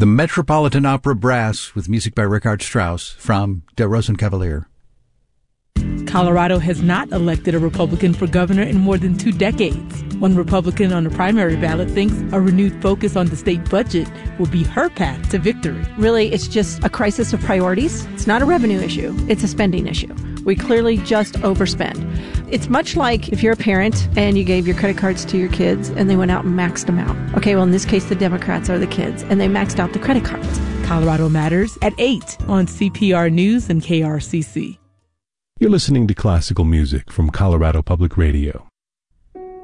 the Metropolitan Opera Brass with music by Richard Strauss from Der Rosenkavalier. Colorado has not elected a Republican for governor in more than 2 decades. One Republican on the primary ballot thinks a renewed focus on the state budget will be her path to victory. Really, it's just a crisis of priorities. It's not a revenue issue. It's a spending issue. We clearly just overspend. It's much like if you're a parent and you gave your credit cards to your kids and they went out and maxed them out. Okay, well, in this case, the Democrats are the kids, and they maxed out the credit cards. Colorado Matters at 8 on CPR News and KRCC. You're listening to classical music from Colorado Public Radio.